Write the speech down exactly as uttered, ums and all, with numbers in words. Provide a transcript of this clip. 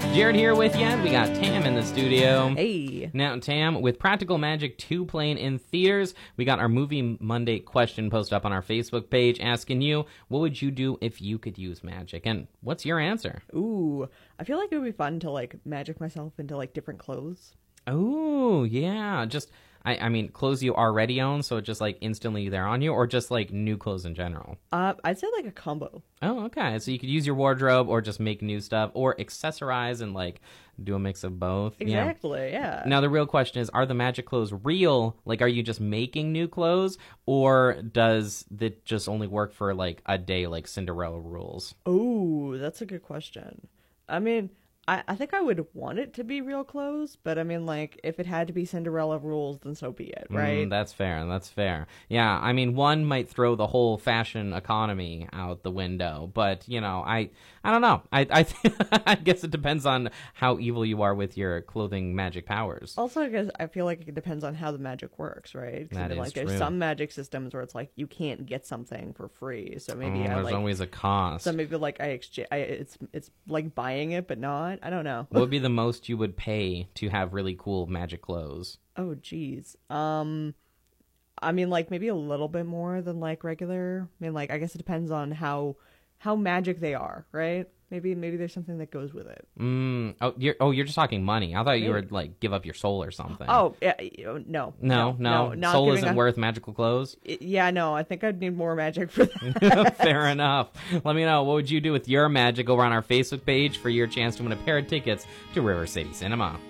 Jared here with you. We got Tam in the studio. Hey. Now, Tam, with Practical Magic two playing in theaters, we got our Movie Monday question post up on our Facebook page asking you, what would you do if you could use magic? And what's your answer? Ooh, I feel like it would be fun to like magic myself into like different clothes. Oh, yeah. Just, I, I mean, clothes you already own, so it's just like instantly they're on you, or just like new clothes in general? Uh, I'd say like a combo. Oh, okay. So you could use your wardrobe or just make new stuff or accessorize and like do a mix of both. Exactly, yeah. yeah. Now, the real question is, are the magic clothes real? Like, are you just making new clothes, or does it just only work for like a day, like Cinderella rules? Oh, that's a good question. I mean, I, I think I would want it to be real clothes, but I mean, like, if it had to be Cinderella rules, then so be it, right? Mm, that's fair. That's fair. Yeah, I mean, one might throw the whole fashion economy out the window, but you know, I, I don't know. I, I, th- I guess it depends on how evil you are with your clothing magic powers. Also, I guess I feel like it depends on how the magic works, right? 'Cause I That mean, is like, there's true. some magic systems where it's like you can't get something for free, so maybe Mm, I there's like. always a cost. So maybe like I exchange. I, it's it's like buying it, but not. I don't know. What would be the most you would pay to have really cool magic clothes? Oh, geez. Um, I mean, like maybe a little bit more than like regular. I mean, like I guess it depends on how how magic they are, right? Maybe maybe there's something that goes with it. Mm, oh, you're oh, you're just talking money. I thought you Really? would like give up your soul or something. Oh, yeah, you know, no, no, no, not soul giving isn't up- worth magical clothes. Yeah, no, I think I'd need more magic for that. Fair enough. Let me know, what would you do with your magic over on our Facebook page for your chance to win a pair of tickets to River City Cinema.